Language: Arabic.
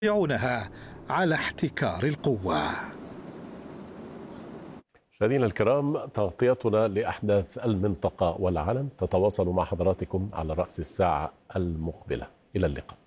يعنونها على احتكار القوة. مشاهدينا الكرام، تغطيتنا لأحداث المنطقة والعالم تتواصل مع حضراتكم على رأس الساعة المقبلة. إلى اللقاء.